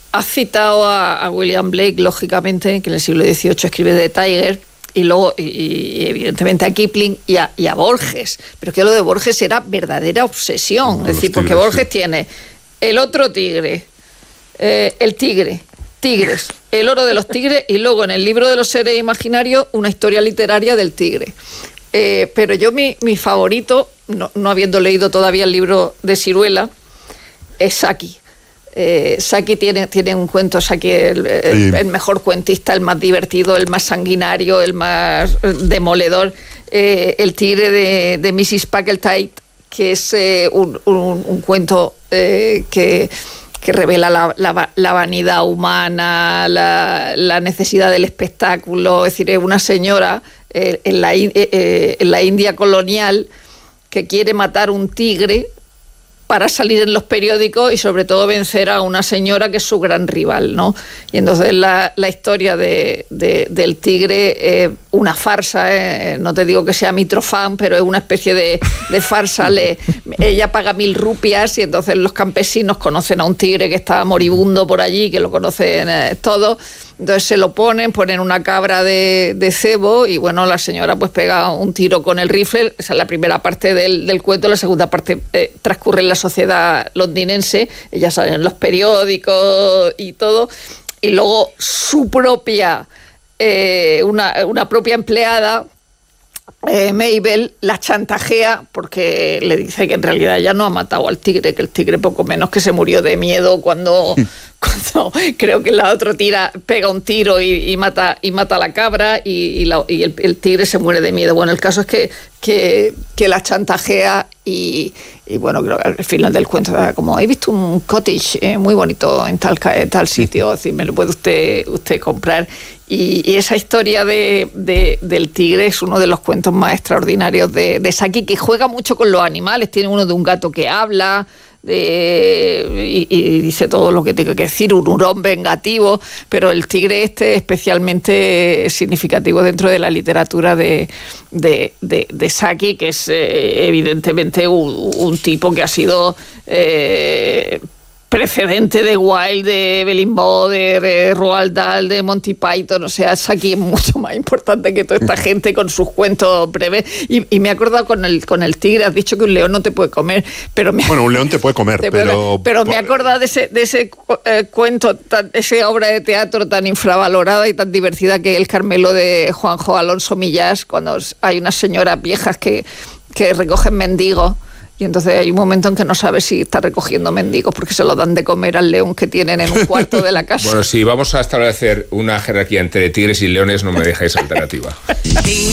has citado a William Blake, lógicamente, que en el siglo XVIII escribe The Tiger, y luego, y evidentemente a Kipling y a Borges. Pero que lo de Borges era verdadera obsesión. Es decir, porque Borges tiene el otro tigre, el tigre, tigres, el oro de los tigres, y luego en el libro de los seres imaginarios una historia literaria del tigre. Pero yo mi favorito, no habiendo leído todavía el libro de Siruela, es Saki. Saki tiene un cuento, Saki el mejor cuentista, el más divertido, el más sanguinario, el más demoledor, el tigre de Mrs. Packletide, que es un cuento que revela la vanidad humana, la necesidad del espectáculo. Es decir, es una señora en la India colonial que quiere matar un tigre para salir en los periódicos y sobre todo vencer a una señora que es su gran rival, ¿no? Y entonces la historia del tigre es una farsa, no te digo que sea Mitrofán, pero es una especie de farsa. Ella paga 1.000 rupias y entonces los campesinos conocen a un tigre que está moribundo por allí, que lo conocen todos. Entonces se lo ponen una cabra de cebo y bueno, la señora pues pega un tiro con el rifle. Esa es la primera parte del cuento. La segunda parte transcurre en la sociedad londinense. Ella sale en los periódicos y todo. Y luego su propia, una propia empleada, Mabel, la chantajea porque le dice que en realidad ella no ha matado al tigre, que el tigre poco menos que se murió de miedo cuando creo que la otra pega un tiro y mata a la cabra y el tigre se muere de miedo. Bueno, el caso es que la chantajea y bueno, creo que al final del cuento era como, he visto un cottage muy bonito en tal sitio, así me lo puede usted comprar. Y esa historia del tigre es uno de los cuentos más extraordinarios de Saki, que juega mucho con los animales. Tiene uno de un gato que habla y dice todo lo que tiene que decir, un hurón vengativo, pero el tigre es especialmente significativo dentro de la literatura de Saki, que es evidentemente un tipo que ha sido precedente de Wilde, de Evelyn Waugh, de Roald Dahl, de Monty Python. O sea, Saki es mucho más importante que toda esta gente con sus cuentos breves. Y me he acordado con el tigre. Has dicho que un león no te puede comer, pero bueno, un león te puede comer, pero me he acordado de ese cuento, esa obra de teatro tan infravalorada y tan divertida que es El Carmelo de Juanjo Alonso Millás, cuando hay unas señoras viejas que recogen mendigos. Y entonces hay un momento en que no sabes si está recogiendo mendigos porque se lo dan de comer al león que tienen en un cuarto de la casa. Bueno, si vamos a establecer una jerarquía entre tigres y leones, no me dejáis alternativa.